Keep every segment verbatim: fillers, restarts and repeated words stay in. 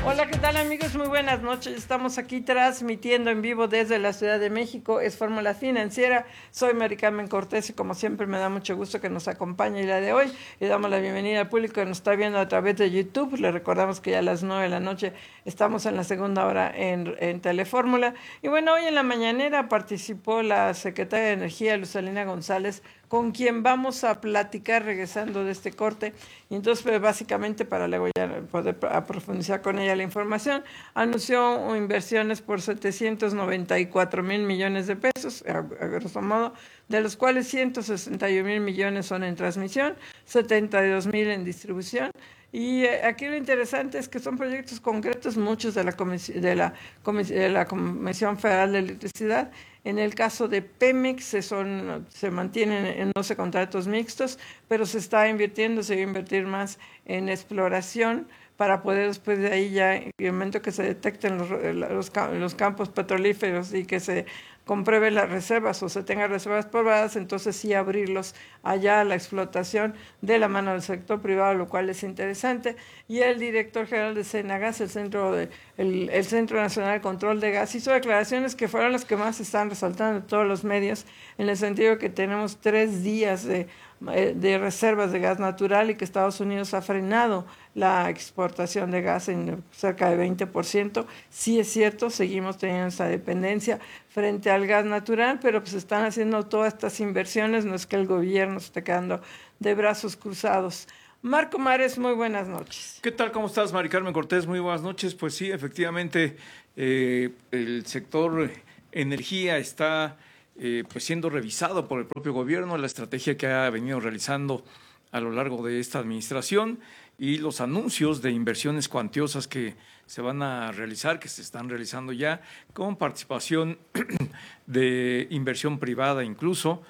Hola, ¿qué tal amigos? Muy buenas noches. Estamos aquí transmitiendo en vivo desde la Ciudad de México. Es Fórmula Financiera. Soy Mari Carmen Cortés y como siempre me da mucho gusto que nos acompañe el día de hoy. Le damos la bienvenida al público que nos está viendo a través de YouTube. Le recordamos que ya a las nueve de la noche estamos en la segunda hora en, en Telefórmula. Y bueno, hoy en la mañanera participó la secretaria de Energía, Luzalina González, con quien vamos a platicar regresando de este corte. Y entonces, pues, básicamente, para luego ya poder profundizar con ella la información, anunció inversiones por setecientos noventa y cuatro mil millones de pesos, a, a grosso modo, de los cuales ciento sesenta y un mil millones son en transmisión, setenta y dos mil en distribución. Y eh, aquí lo interesante es que son proyectos concretos, muchos de la, de la, de la Comisión Federal de Electricidad. En el caso de Pemex se, son, se mantienen en doce contratos mixtos, pero se está invirtiendo, se va a invertir más en exploración para poder después de ahí ya, en el momento que se detecten los, los, los campos petrolíferos y que se comprueben las reservas o se tengan reservas probadas, entonces sí abrirlos allá a la explotación de la mano del sector privado, lo cual es interesante. Y el director general de Senagas, el Centro, de, el, el Centro Nacional de Control de Gas, hizo declaraciones que fueron las que más están resaltando en todos los medios, en el sentido que tenemos tres días de de reservas de gas natural y que Estados Unidos ha frenado la exportación de gas en cerca de veinte por ciento. Sí es cierto, seguimos teniendo esa dependencia frente al gas natural, pero pues están haciendo todas estas inversiones, no es que el gobierno se esté quedando de brazos cruzados. Marco Mares, muy buenas noches. ¿Qué tal? ¿Cómo estás, Mari Carmen Cortés? Muy buenas noches. Pues sí, efectivamente, eh, el sector energía está Eh, pues siendo revisado por el propio gobierno, la estrategia que ha venido realizando a lo largo de esta administración y los anuncios de inversiones cuantiosas que se van a realizar, que se están realizando ya, con participación de inversión privada incluso,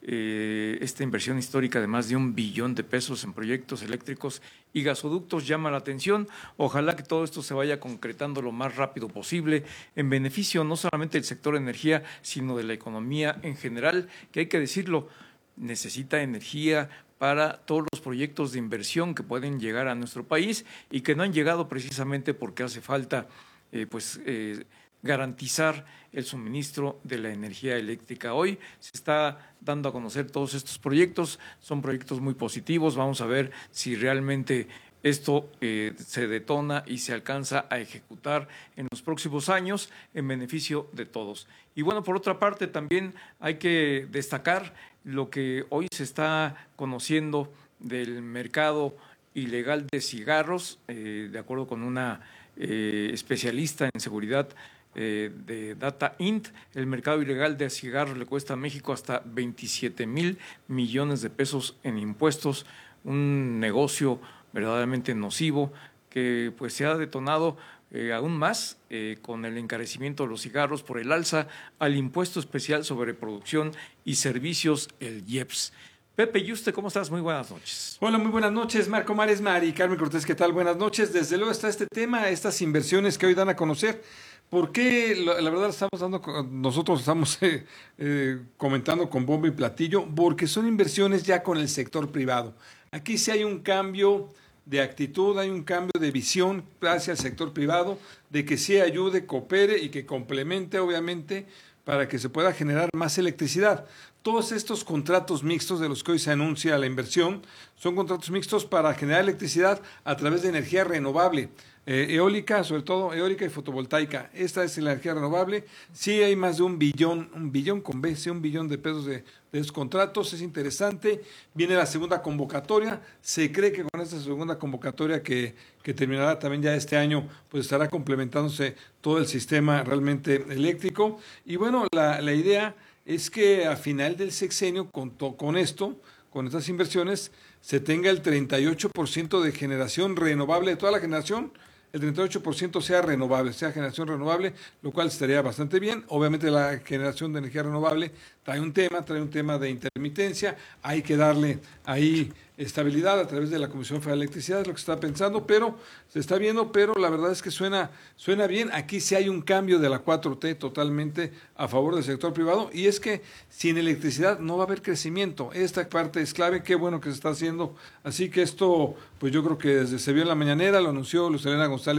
eh, esta inversión histórica de más de un billón de pesos en proyectos eléctricos y gasoductos llama la atención. Ojalá que todo esto se vaya concretando lo más rápido posible en beneficio no solamente del sector energía, sino de la economía en general, que hay que decirlo, necesita energía para todos los proyectos de inversión que pueden llegar a nuestro país y que no han llegado precisamente porque hace falta eh, pues eh, garantizar el suministro de la energía eléctrica. Hoy se está dando a conocer todos estos proyectos, son proyectos muy positivos, vamos a ver si realmente esto eh, se detona y se alcanza a ejecutar en los próximos años en beneficio de todos. Y bueno, por otra parte también hay que destacar lo que hoy se está conociendo del mercado ilegal de cigarros, eh, de acuerdo con una eh, especialista en seguridad Eh, de Data Int, el mercado ilegal de cigarros le cuesta a México hasta veintisiete mil millones de pesos en impuestos, un negocio verdaderamente nocivo que pues se ha detonado eh, aún más eh, con el encarecimiento de los cigarros por el alza al impuesto especial sobre producción y servicios, el I E P S. Pepe Yuste, ¿cómo estás? Muy buenas noches. Hola, muy buenas noches, Marco Mares, Mari Carmen Cortés, ¿qué tal? Buenas noches. Desde luego está este tema, estas inversiones que hoy dan a conocer. ¿Por qué? La, la verdad estamos dando, nosotros estamos eh, eh, comentando con bombo y platillo, porque son inversiones ya con el sector privado. Aquí sí hay un cambio de actitud, hay un cambio de visión hacia el sector privado, de que sí ayude, coopere y que complemente, obviamente, para que se pueda generar más electricidad. Todos estos contratos mixtos de los que hoy se anuncia la inversión son contratos mixtos para generar electricidad a través de energía renovable, eh, eólica, sobre todo eólica y fotovoltaica. Esta es la energía renovable. Sí hay más de un billón, un billón con B, sí, un billón de pesos de, de esos contratos. Es interesante. Viene la segunda convocatoria. Se cree que con esta segunda convocatoria que, que terminará también ya este año, pues estará complementándose todo el sistema realmente eléctrico. Y bueno, la, la idea es que a final del sexenio, con, to, con esto, con estas inversiones, se tenga el treinta y ocho por ciento de generación renovable de toda la generación, el treinta y ocho por ciento sea renovable, sea generación renovable, lo cual estaría bastante bien. Obviamente la generación de energía renovable trae un tema, trae un tema de intermitencia, hay que darle ahí estabilidad a través de la Comisión Federal de Electricidad, es lo que se está pensando, pero se está viendo, pero la verdad es que suena, suena bien. Aquí sí hay un cambio de la cuatro T totalmente a favor del sector privado, y es que sin electricidad no va a haber crecimiento. Esta parte es clave, qué bueno que se está haciendo. Así que esto, pues yo creo que desde se vio en la mañanera, lo anunció Luzalina González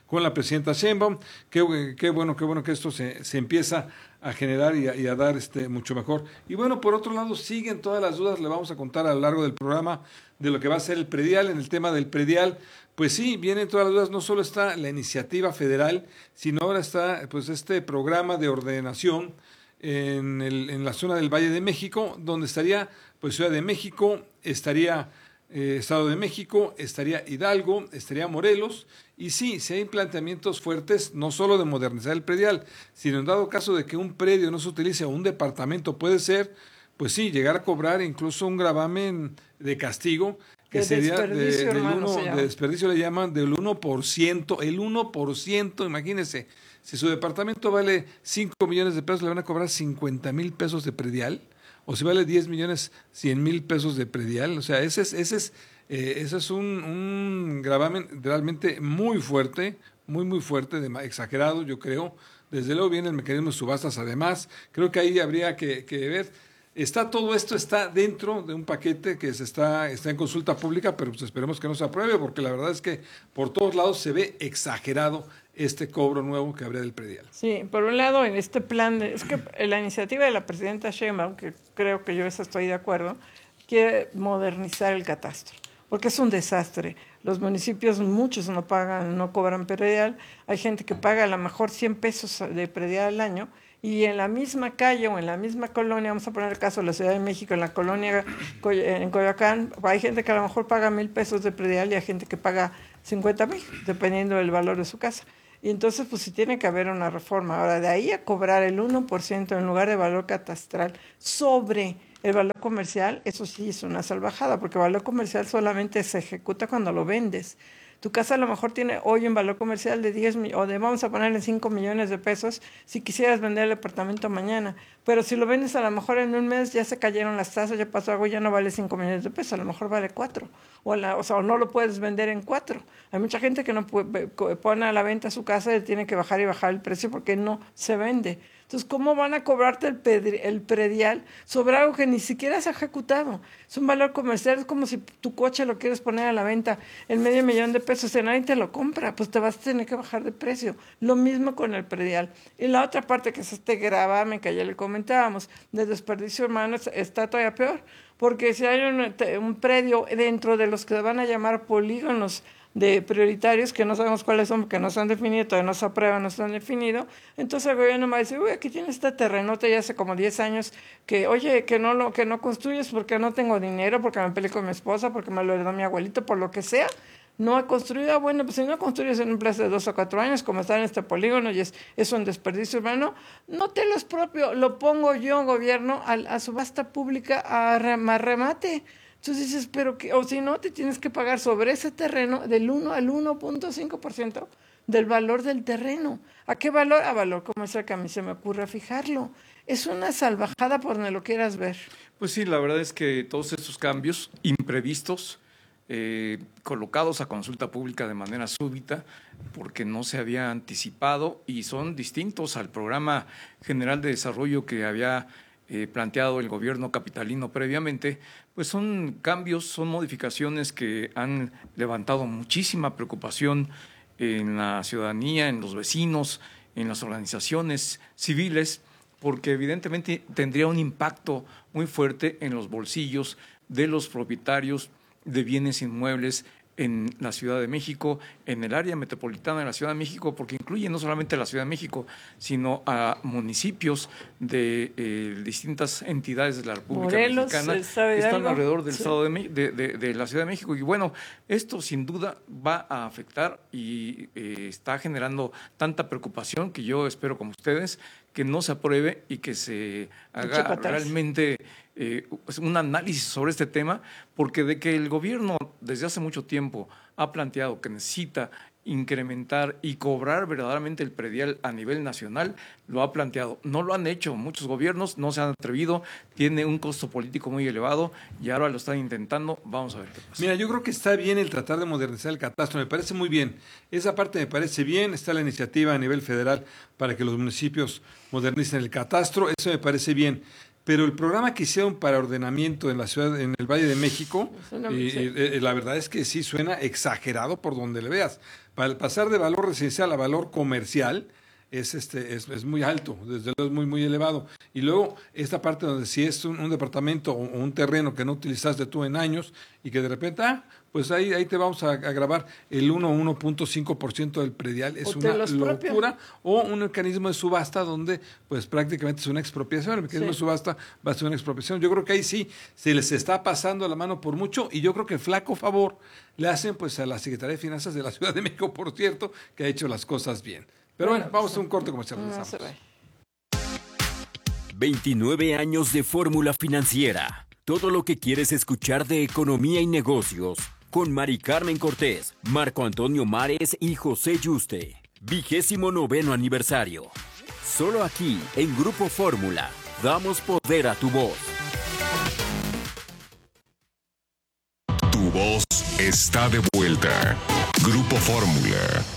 con la presidenta Sheinbaum. Qué, qué bueno, qué bueno que esto se, se empieza a generar y a, y a dar este mucho mejor. Y bueno, por otro lado, siguen todas las dudas, le vamos a contar a lo largo del programa de lo que va a ser el predial. En el tema del predial, pues sí, vienen todas las dudas, no solo está la iniciativa federal, sino ahora está pues este programa de ordenación en, el, en la zona del Valle de México, donde estaría pues Ciudad de México, estaría eh, Estado de México, estaría Hidalgo, estaría Morelos, y sí, si hay planteamientos fuertes, no solo de modernizar el predial, sino en dado caso de que un predio no se utilice o un departamento puede ser, pues sí, llegar a cobrar incluso un gravamen de castigo, que de sería de, desperdicio, del hermano, uno, de desperdicio le llaman del uno por ciento, el uno por ciento, imagínense, si su departamento vale cinco millones de pesos, le van a cobrar cincuenta mil pesos de predial, o si vale diez millones, cien mil pesos de predial, o sea, ese es, ese es, eh, ese es un, un gravamen realmente muy fuerte, muy, muy fuerte, de, exagerado, yo creo. Desde luego viene el mecanismo de subastas, además, creo que ahí habría que, que ver. Está todo esto está dentro de un paquete que se está, está en consulta pública, pero pues esperemos que no se apruebe, porque la verdad es que por todos lados se ve exagerado este cobro nuevo que habría del predial. Sí, por un lado, en este plan, de, es que la iniciativa de la presidenta Sheinbaum, que creo que yo eso estoy de acuerdo, quiere modernizar el catastro, porque es un desastre. Los municipios, muchos no pagan, no cobran predial, hay gente que paga a lo mejor cien pesos de predial al año, y en la misma calle o en la misma colonia, vamos a poner el caso de la Ciudad de México, en la colonia en Coyoacán, hay gente que a lo mejor paga mil pesos de predial y hay gente que paga cincuenta mil, dependiendo del valor de su casa. Y entonces, pues sí tiene que haber una reforma. Ahora, de ahí a cobrar el uno por ciento en lugar de valor catastral sobre el valor comercial, eso sí es una salvajada, porque el valor comercial solamente se ejecuta cuando lo vendes. Tu casa a lo mejor tiene hoy un valor comercial de diez millones, o de vamos a ponerle cinco millones de pesos si quisieras vender el departamento mañana. Pero si lo vendes a lo mejor en un mes ya se cayeron las tasas, ya pasó algo, ya no vale cinco millones de pesos, a lo mejor vale cuatro. O, la, o sea, o no lo puedes vender en cuatro. Hay mucha gente que no puede, pone a la venta su casa y tiene que bajar y bajar el precio porque no se vende. Entonces, ¿cómo van a cobrarte el, pedri, el predial sobre algo que ni siquiera se ha ejecutado? Es un valor comercial, es como si tu coche lo quieres poner a la venta en medio millón de pesos y nadie te lo compra, pues te vas a tener que bajar de precio. Lo mismo con el predial. Y la otra parte, que es este gravamen que ya le comentábamos, de desperdicio humano, está todavía peor, porque si hay un, un predio dentro de los que van a llamar polígonos de prioritarios, que no sabemos cuáles son, porque no se han definido, todavía no se aprueban, no se han definido, entonces el gobierno me dice, uy, aquí tienes este terrenote ya hace como diez años, que oye, que no lo que no construyes porque no tengo dinero, porque me peleé con mi esposa, porque me lo heredó mi abuelito, por lo que sea, no ha construido. Bueno, pues si no construyes en un plazo de dos o cuatro años, como está en este polígono, y es, es un desperdicio urbano, no te lo es propio, lo pongo yo, gobierno, a, a subasta pública, a, rem, a remate. Entonces dices, pero que, o si no, te tienes que pagar sobre ese terreno del uno al uno punto cinco por ciento del valor del terreno. ¿A qué valor? A valor comercial, que a mí se me ocurre fijarlo. Es una salvajada por donde lo quieras ver. Pues sí, la verdad es que todos estos cambios imprevistos, eh, colocados a consulta pública de manera súbita, porque no se había anticipado y son distintos al programa general de desarrollo que había Eh, planteado el gobierno capitalino previamente, pues son cambios, son modificaciones que han levantado muchísima preocupación en la ciudadanía, en los vecinos, en las organizaciones civiles, porque evidentemente tendría un impacto muy fuerte en los bolsillos de los propietarios de bienes inmuebles en la Ciudad de México, en el área metropolitana de la Ciudad de México, porque incluye no solamente la Ciudad de México, sino a municipios de eh, distintas entidades de la República Morelos, Mexicana que están alrededor del sí. estado de, de, de, de la Ciudad de México. Y bueno, esto sin duda va a afectar y eh, está generando tanta preocupación que yo espero, como ustedes, que no se apruebe y que se haga realmente eh, un análisis sobre este tema, porque de que el gobierno desde hace mucho tiempo ha planteado que necesita incrementar y cobrar verdaderamente el predial a nivel nacional, lo ha planteado. No lo han hecho muchos gobiernos, no se han atrevido, tiene un costo político muy elevado y ahora lo están intentando. Vamos a ver qué pasa. Mira, yo creo que está bien el tratar de modernizar el catastro, me parece muy bien. Esa parte me parece bien, está la iniciativa a nivel federal para que los municipios modernicen el catastro, eso me parece bien. pero el programa que hicieron para ordenamiento en la ciudad, en el Valle de México, Suena- eh, sí. eh, la verdad es que sí suena exagerado por donde le veas. Para pasar de valor residencial a valor comercial es este es, es muy alto, desde luego es muy muy elevado. Y luego esta parte donde si es un, un departamento o un terreno que no utilizaste tú en años y que de repente, ah, pues ahí ahí te vamos a, a grabar el uno o uno punto cinco por ciento del predial, es O de una los propios. locura. O un mecanismo de subasta donde pues prácticamente es una expropiación. El mecanismo Sí. de subasta va a ser una expropiación. Yo creo que ahí sí se les está pasando la mano por mucho y yo creo que flaco favor le hacen pues a la Secretaría de Finanzas de la Ciudad de México, por cierto, que ha hecho las cosas bien. Pero bueno, Bueno, vamos a un corte comercial. No regresamos. se vaya. veintinueve años de Fórmula Financiera. Todo lo que quieres escuchar de economía y negocios. Con Mari Carmen Cortés, Marco Antonio Mares y José Yuste. Vigésimo noveno aniversario. Solo aquí, en Grupo Fórmula. Damos poder a tu voz. Tu voz está de vuelta. Grupo Fórmula.